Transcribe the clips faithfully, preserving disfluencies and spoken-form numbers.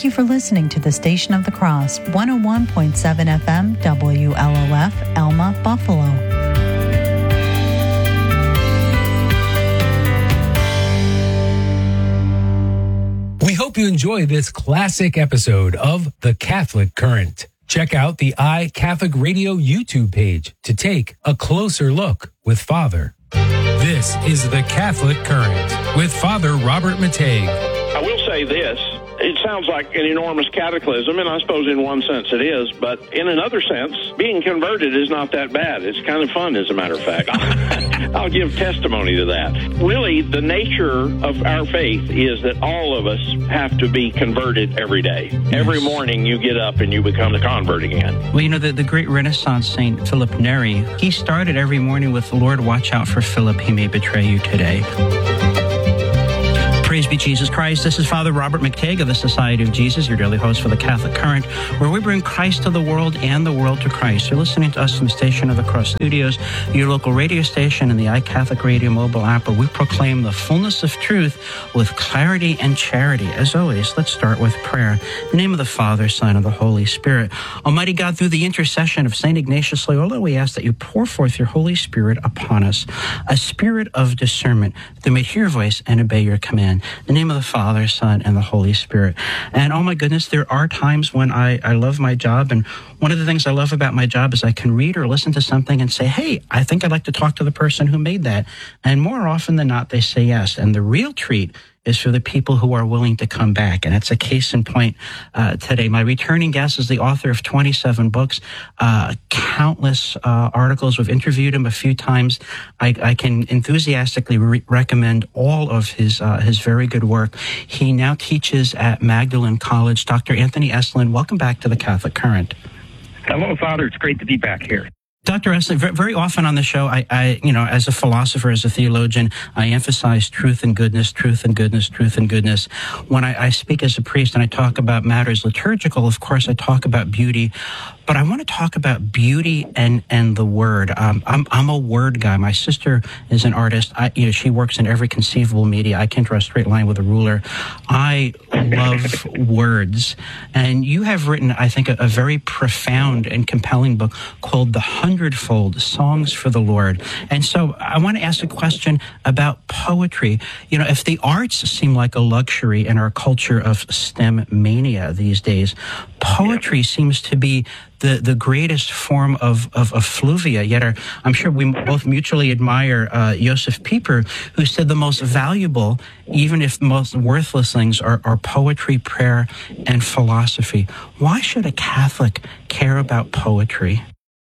you for listening to the Station of the Cross, one oh one point seven F M, W L O F, Elma, Buffalo. We hope you enjoy this classic episode of The Catholic Current. Check out the iCatholic Radio YouTube page to take a closer look with Father. This is The Catholic Current with Father Robert Matei. I will say this. It sounds like an enormous cataclysm, and I suppose in one sense it is, but in another sense, being converted is not that bad. It's kind of fun, as a matter of fact. I'll give testimony to that. Really, the nature of our faith is that all of us have to be converted every day. Yes. Every morning you get up and you become a convert again. Well, you know, the, the great Renaissance Saint Philip Neri, he started every morning with, "Lord, watch out for Philip, he may betray you today." Praise be Jesus Christ. This is Father Robert McTague of the Society of Jesus, your daily host for the Catholic Current, where we bring Christ to the world and the world to Christ. You're listening to us from the Station of the Cross Studios, your local radio station, and the iCatholic Radio mobile app, where we proclaim the fullness of truth with clarity and charity. As always, let's start with prayer. In the name of the Father, Son, and the Holy Spirit. Almighty God, through the intercession of Saint Ignatius Loyola, we ask that you pour forth your Holy Spirit upon us, a spirit of discernment, that we may hear your voice and obey your command. In the name of the Father, Son, and the Holy Spirit. And oh my goodness, there are times when I, I love my job, and one of the things I love about my job is I can read or listen to something and say, hey, I think I'd like to talk to the person who made that. And more often than not, they say yes. And the real treat is for the people who are willing to come back. And it's a case in point uh, today. My returning guest is the author of twenty-seven books, uh, countless uh, articles. We've interviewed him a few times. I, I can enthusiastically re- recommend all of his uh, his very good work. He now teaches at Magdalen College. Doctor Anthony Esolen, welcome back to the Catholic Current. Hello, Father. It's great to be back here. Doctor Esolen, very often on the show, I, I, you know, as a philosopher, as a theologian, I emphasize truth and goodness, truth and goodness, truth and goodness. When I, I speak as a priest and I talk about matters liturgical, of course, I talk about beauty. But I want to talk about beauty and, and the word. Um, I'm I'm a word guy. My sister is an artist. I, you know, she works in every conceivable media. I can't draw a straight line with a ruler. I love words. And you have written, I think, a, a very profound and compelling book called The Hundredfold Songs for the Lord. And so I want to ask a question about poetry. You know, if the arts seem like a luxury in our culture of STEM mania these days, poetry yeah. seems to be the, the greatest form of, of, of fluvia. Yet our, I'm sure we both mutually admire uh, Josef Pieper, who said the most valuable, even if the most worthless things, are, are poetry, prayer, and philosophy. Why should a Catholic care about poetry?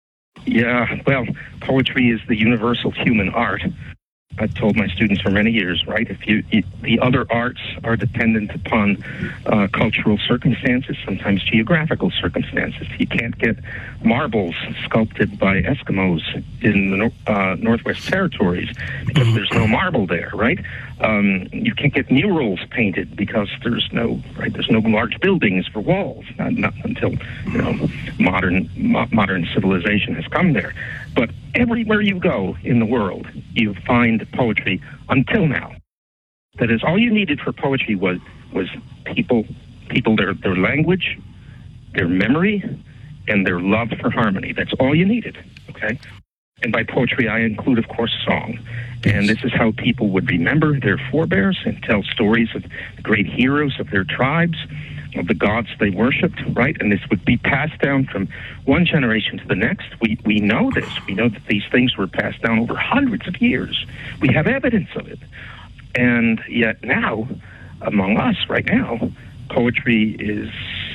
Yeah, well, poetry is the universal human art. I've told my students for many years, right, if you, it, the other arts are dependent upon uh, cultural circumstances, sometimes geographical circumstances. You can't get marbles sculpted by Eskimos in the uh, Northwest Territories because there's no marble there, right? Um, you can't get murals painted because there's no, right, there's no large buildings for walls, not, not until, you know, modern, mo- modern civilization has come there. But everywhere you go in the world, you find poetry until now. That is, all you needed for poetry was was people, people their their language, their memory, and their love for harmony. That's all you needed, okay? And by poetry, I include, of course, song. And this is how people would remember their forebears and tell stories of the great heroes of their tribes, of the gods they worshipped, right? And this would be passed down from one generation to the next. We we know this. We know that these things were passed down over hundreds of years. We have evidence of it. And yet now, among us right now, poetry is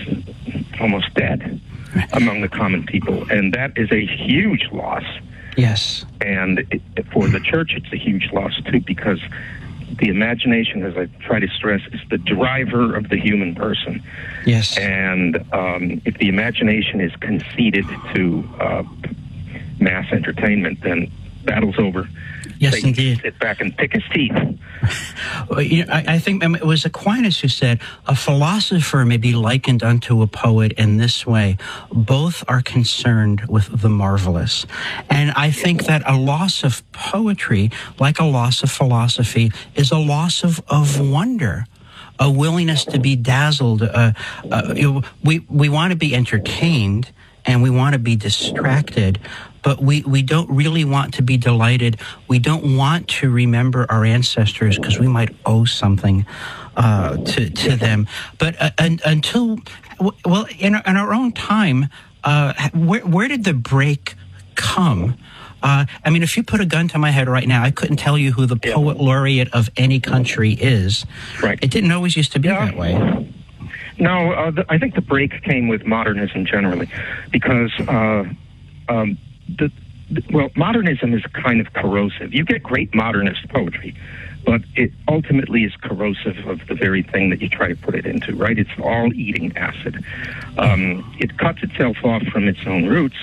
almost dead among the common people. And that is a huge loss. Yes. And it, for the church, it's a huge loss, too, because the imagination, as I try to stress, is the driver of the human person. Yes. And um, if the imagination is conceded to uh, mass entertainment, then battle's over. Yes, Satan indeed. Sit back and pick his teeth. Well, you know, I, I think it was Aquinas who said, a philosopher may be likened unto a poet in this way. Both are concerned with the marvelous. And I think that a loss of poetry, like a loss of philosophy, is a loss of, of wonder. a willingness to be dazzled. Uh, uh, you know, we we want to be entertained and we want to be distracted, but we, we don't really want to be delighted. We don't want to remember our ancestors because we might owe something uh, to to them. But uh, un, until well, in our, in our own time, uh, where where did the break come? Uh, I mean, if you put a gun to my head right now, I couldn't tell you who the yeah. poet laureate of any country is. Right. It didn't always used to be yeah. that way. No, uh, the, I think the break came with modernism generally, because uh, um, the, the well, modernism is kind of corrosive. You get great modernist poetry, but it ultimately is corrosive of the very thing that you try to put it into. Right? It's all eating acid. Um, it cuts itself off from its own roots.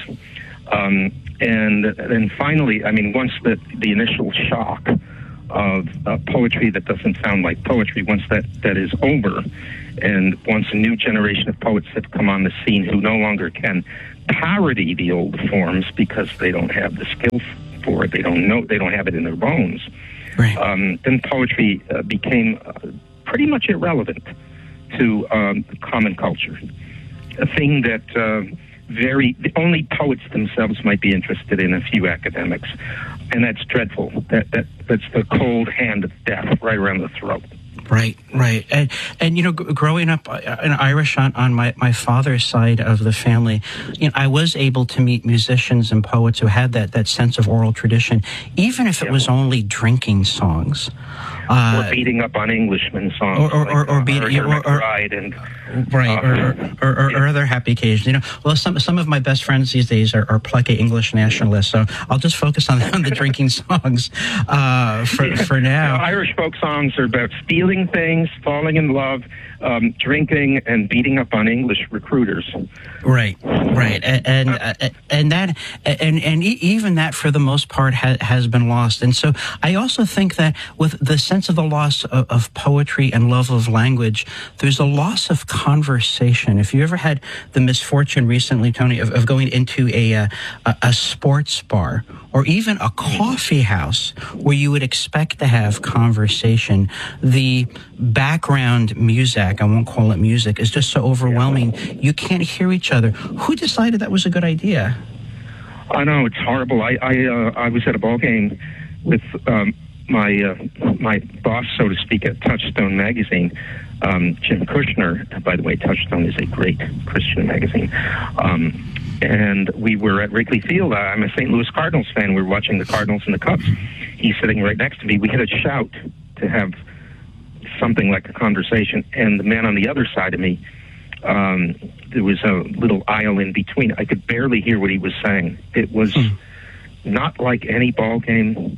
Um, and then finally, I mean, once the, the initial shock of uh, poetry that doesn't sound like poetry, once that, that is over, and once a new generation of poets have come on the scene who no longer can parody the old forms because they don't have the skill for it, they don't know, they don't have it in their bones, right. um, then poetry uh, became uh, pretty much irrelevant to um, common culture. A thing that uh, very the only poets themselves might be interested in, a few academics, and that's dreadful. That that that's the cold hand of death right around the throat. Right, right. And, and you know, g- growing up in Irish on, on my, my father's side of the family, you know, I was able to meet musicians and poets who had that, that sense of oral tradition, even if it yeah. was only drinking songs. Uh, or beating up on Englishmen songs. Or, or, like, or, or, uh, beat, Arthur or, or, McBride and... Right, uh, or, or, or, or other happy occasions. You know, well, some some of my best friends these days are, are plucky English nationalists, so I'll just focus on, on the drinking songs uh, for yeah. for now. You know, Irish folk songs are about stealing things, falling in love, um, drinking, and beating up on English recruiters. Right, right, and and, uh, and that and and even that for the most part ha- has been lost. And so I also think that with the sense of the loss of, of poetry and love of language, there's a loss of conversation. If you ever had the misfortune recently, Tony, of, of going into a, uh, a a sports bar or even a coffee house where you would expect to have conversation, the background music, I won't call it music, is just so overwhelming. You can't hear each other. Who decided that was a good idea? I know, it's horrible. I I, uh, I was at a ball game with um, my uh, my boss, so to speak, at Touchstone magazine, um, Jim Kushner. By the way, Touchstone is a great Christian magazine. Um, and we were at Wrigley Field. I'm a Saint Louis Cardinals fan. We were watching the Cardinals and the Cubs. He's sitting right next to me. We had a shout to have something like a conversation, and the man on the other side of me, um, there was a little aisle in between. I could barely hear what he was saying. It was hmm. not like any ball game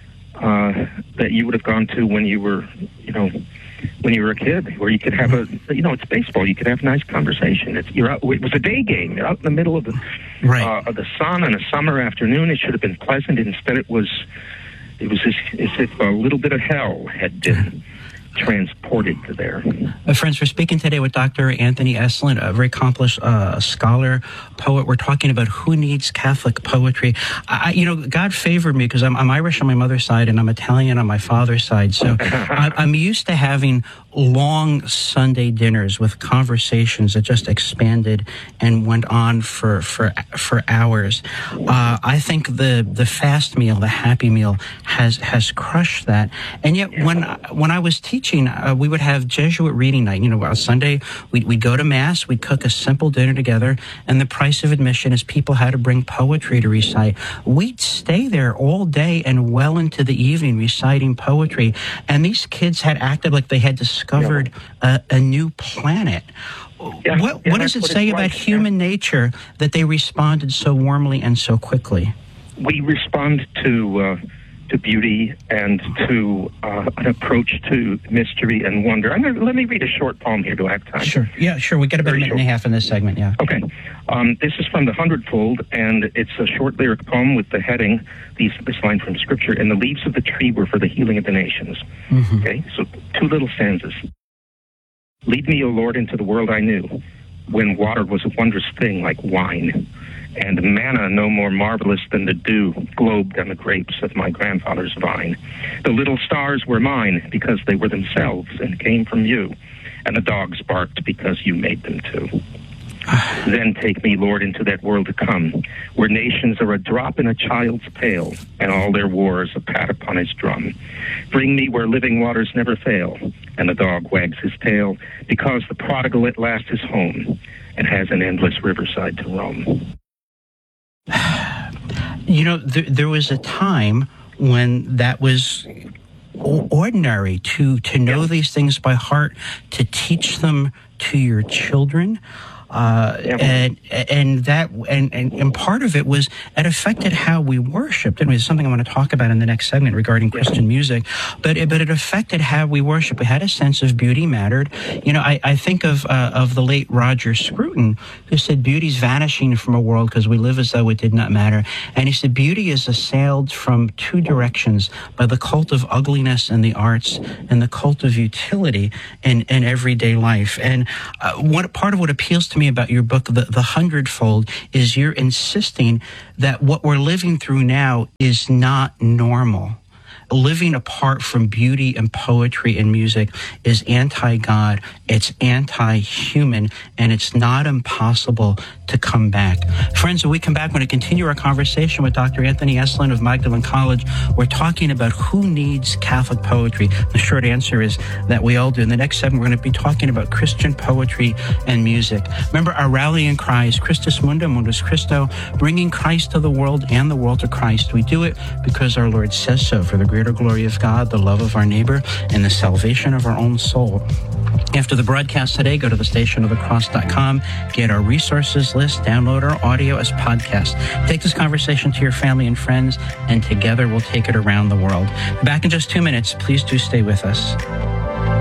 uh, that you would have gone to when you were, you know, when you were a kid, where you could have a, you know, it's baseball. You could have a nice conversation. It's you're out. It was a day game. You're out in the middle of the right. uh, of the sun on a summer afternoon. It should have been pleasant. Instead, it was it was as, as if a little bit of hell had been transported to there. Uh, friends, we're speaking today with Doctor Anthony Esolen, a very accomplished uh, scholar, poet. We're talking about who needs Catholic poetry. I, you know, God favored me because I'm, I'm Irish on my mother's side and I'm Italian on my father's side. So I, I'm used to having long Sunday dinners with conversations that just expanded and went on for for for hours. Uh, I think the the fast meal, the happy meal, has has crushed that. And yet, when when I was teaching, uh, we would have Jesuit reading night. You know, on Sunday we'd, we'd go to mass, we'd cook a simple dinner together, and the price of admission is people had to bring poetry to recite. We'd stay there all day and well into the evening reciting poetry, and these kids had acted like they had discovered a, a new planet. Yeah, what yeah, what does it what say about like. human yeah. nature that they responded so warmly and so quickly? We respond to uh, to beauty and to uh, an approach to mystery and wonder. I'm gonna, let me read a short poem here. Do I have time? Sure. Yeah, sure. We got about a minute short. and a half in this segment, yeah. Okay. Um, this is from the Hundredfold, and it's a short lyric poem with the heading, these, this line from Scripture, and the leaves of the tree were for the healing of the nations. Mm-hmm. Okay? So two little stanzas. Lead me, O Lord, into the world I knew, when water was a wondrous thing like wine, and manna no more marvelous than the dew globed on the grapes of my grandfather's vine. The little stars were mine because they were themselves and came from you, and the dogs barked because you made them to. Then take me, Lord, into that world to come, where nations are a drop in a child's pail, and all their wars a pat upon his drum. Bring me where living waters never fail, and the dog wags his tail, because the prodigal at last is home, and has an endless riverside to roam. You know, th- there was a time when that was ordinary to, to know yeah. these things by heart, to teach them to your children. Uh, yeah. and, and that, and, and, and part of it was, it affected how we worshiped. And it's something I want to talk about in the next segment regarding yeah. Christian music, but it, but it affected how we worship. We had a sense of beauty mattered. You know, I, I think of, uh, of the late Roger Scruton, who said beauty's vanishing from a world because we live as though it did not matter. And he said beauty is assailed from two directions, by the cult of ugliness in the arts and the cult of utility in, in everyday life. And uh, what part of what appeals to me about your book, The, the Hundredfold, is you're insisting that what we're living through now is not normal. Living apart from beauty and poetry and music is anti-God, it's anti-human, and it's not impossible to come back. Friends, when we come back, we're going to continue our conversation with Doctor Anthony Esolen of Magdalen College. We're talking about who needs Catholic poetry. The short answer is that we all do. In the next segment, we're going to be talking about Christian poetry and music. Remember, our rallying cry is Christus Mundum, Mundus Christo, bringing Christ to the world and the world to Christ. We do it because our Lord says so, for the greater glory of God, the love of our neighbor, and the salvation of our own soul. After the broadcast today, go to the station of the cross dot com, get our resources list, download our audio as podcast. Take this conversation to your family and friends, and together we'll take it around the world. Back in just two minutes. Please do stay with us.